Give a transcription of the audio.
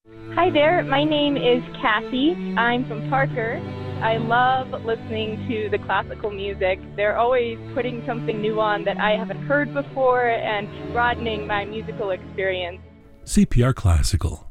Hi there, my name is Kathy. I'm from Parker. I love listening to the classical music. They're always putting something new on that I haven't heard before and broadening my musical experience. CPR Classical.